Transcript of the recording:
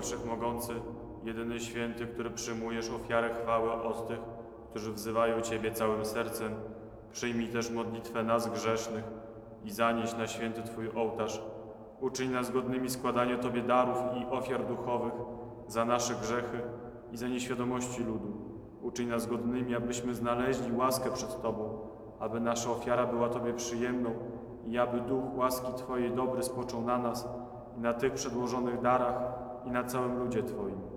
Wszechmogący, jedyny święty, który przyjmujesz ofiarę chwały od tych, którzy wzywają Ciebie całym sercem, przyjmij też modlitwę nas grzesznych i zanieś na święty Twój ołtarz. Uczyń nas godnymi składania Tobie darów i ofiar duchowych za nasze grzechy i za nieświadomości ludu. Uczyń nas godnymi, abyśmy znaleźli łaskę przed Tobą, aby nasza ofiara była Tobie przyjemną i aby duch łaski Twojej dobry spoczął na nas i na tych przedłożonych darach i na całym ludzie Twoim.